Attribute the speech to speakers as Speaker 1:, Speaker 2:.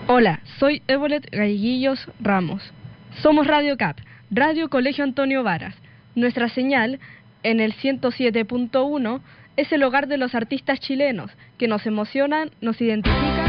Speaker 1: Hola, soy Evolet Galleguillos Ramos. Somos Radio CAP, Radio Colegio Antonio Varas. Nuestra señal, en el 107.1, es el hogar de los artistas chilenos, que nos emocionan, nos identifican